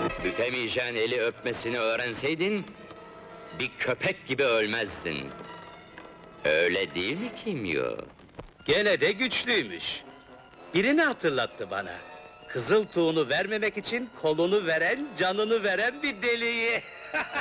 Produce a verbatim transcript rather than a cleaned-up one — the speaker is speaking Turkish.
Bükemeyeceğin eli öpmesini öğrenseydin, bir köpek gibi ölmezdin. Öyle değil mi Kimyo? Gene de güçlüymüş. Birini hatırlattı bana. Kızıl tuğunu vermemek için kolunu veren, canını veren bir deliği.